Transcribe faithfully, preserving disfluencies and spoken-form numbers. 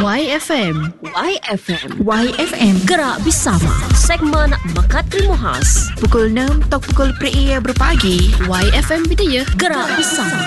Y F M. Y F M. Y F M. Gerak bersama. Segmen Mekat Ilmu Khas. Pukul enam atau pukul per berpagi. Y F M Bidayah. Gerak bersama.